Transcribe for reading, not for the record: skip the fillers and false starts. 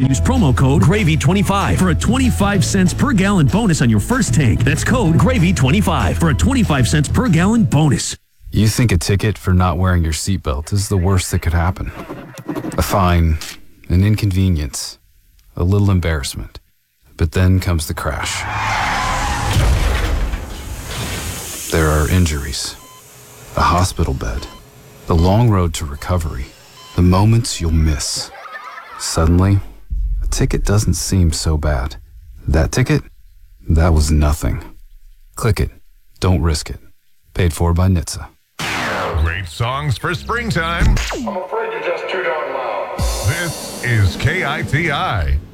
Use promo code GRAVY25 for a 25 cents per gallon bonus on your first tank. That's code GRAVY25 for a 25 cents per gallon bonus. You think a ticket for not wearing your seatbelt is the worst that could happen. A fine, an inconvenience, a little embarrassment. But then comes the crash. There are injuries, a hospital bed, the long road to recovery, the moments you'll miss. Suddenly, a ticket doesn't seem so bad. That ticket? That was nothing. Click it. Don't risk it. Paid for by NHTSA. Great songs for springtime. I'm afraid you're just too darn loud. This is KITI.